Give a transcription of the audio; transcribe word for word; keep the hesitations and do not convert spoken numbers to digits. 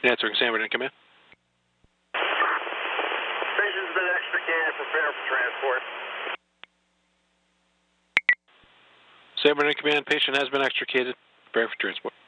Answering San Bernardino Command. Patient's been extricated. Prepare for transport. San Bernardino Command, patient has been extricated. Prepare for transport.